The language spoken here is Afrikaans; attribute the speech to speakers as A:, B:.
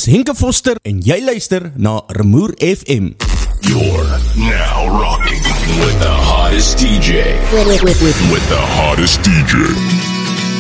A: Henke Foster en jy luister na Rumoer FM.
B: You're now rocking with the hottest DJ. With the hottest DJ.